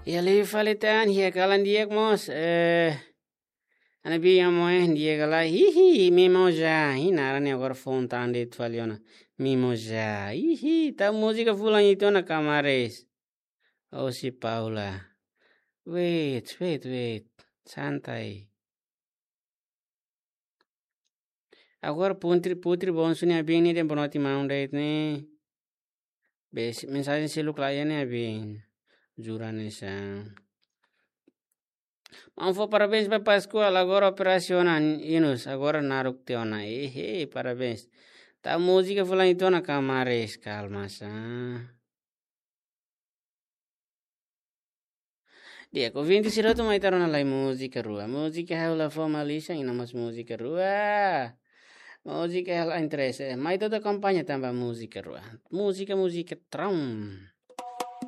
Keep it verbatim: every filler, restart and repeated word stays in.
Ele falitan hiya kalan diak mos eh anabi amoe dia kala hihi mimoja hinarane agora fontande faliona mimoja hihi tá música fulanitona camares. Oh si Paula. Wait, wait, wait. Santai. Agora putri putri bonsunya bem ni dem bonoti maundait ne. Bes mensagem selu klien é bem. Jura nessa. Vamos for parabéns para Pascoal, agora operaciona Inus, agora naruk teona. Ehe, parabéns. Tá música fulano então na camares, calma, sa. Dia ko vinte sira tu mai tarona lai música rua. Música haula forma lisa ina mas música rua. Música ela interessa. Mai toda campanha também música rua. Música, música tram.